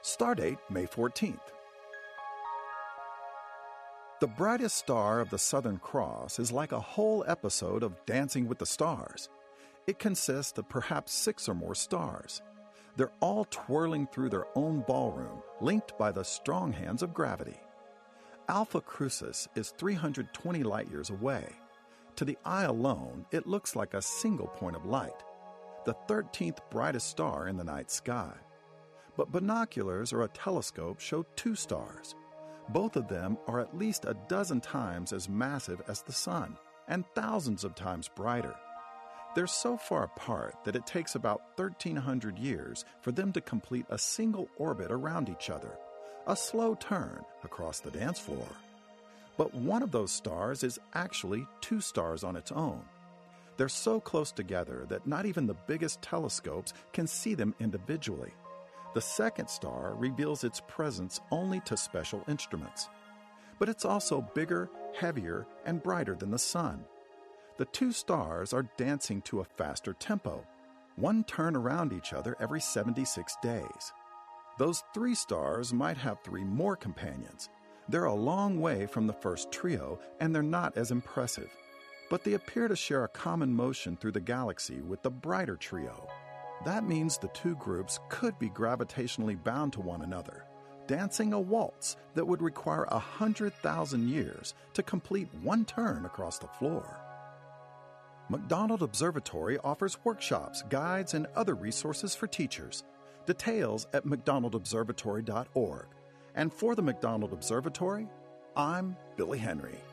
Stardate, May 14th. The brightest star of the Southern Cross is like a whole episode of Dancing with the Stars. It consists of perhaps 6 or more stars. They're all twirling through their own ballroom, linked by the strong hands of gravity. Alpha Crucis is 320 light-years away. To the eye alone, it looks like a single point of light, the 13th brightest star in the night sky. But binoculars or a telescope show 2 stars. Both of them are at least a dozen times as massive as the Sun and thousands of times brighter. They're so far apart that it takes about 1,300 years for them to complete a single orbit around each other, a slow turn across the dance floor. But one of those stars is actually 2 stars on its own. They're so close together that not even the biggest telescopes can see them individually. The second star reveals its presence only to special instruments. But it's also bigger, heavier, and brighter than the Sun. The 2 stars are dancing to a faster tempo, one turn around each other every 76 days. Those 3 stars might have 3 more companions. They're a long way from the first trio, and they're not as impressive. But they appear to share a common motion through the galaxy with the brighter trio. That means the 2 groups could be gravitationally bound to one another, dancing a waltz that would require 100,000 years to complete one turn across the floor. McDonald Observatory offers workshops, guides, and other resources for teachers. Details at mcdonaldobservatory.org. And for the McDonald Observatory, I'm Billy Henry.